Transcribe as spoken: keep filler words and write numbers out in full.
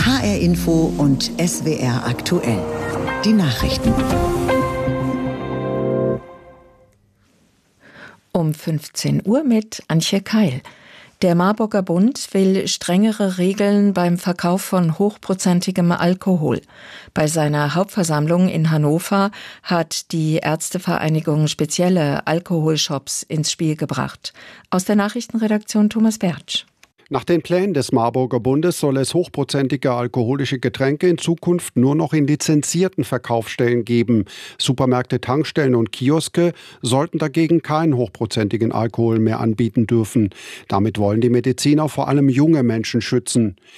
H R Info und S W R aktuell. Die Nachrichten. Um fünfzehn Uhr mit Antje Keil. Der Marburger Bund will strengere Regeln beim Verkauf von hochprozentigem Alkohol. Bei seiner Hauptversammlung in Hannover hat die Ärztevereinigung spezielle Alkoholshops ins Spiel gebracht. Aus der Nachrichtenredaktion Thomas Bertsch. Nach den Plänen des Marburger Bundes soll es hochprozentige alkoholische Getränke in Zukunft nur noch in lizenzierten Verkaufsstellen geben. Supermärkte, Tankstellen und Kioske sollten dagegen keinen hochprozentigen Alkohol mehr anbieten dürfen. Damit wollen die Mediziner vor allem junge Menschen schützen.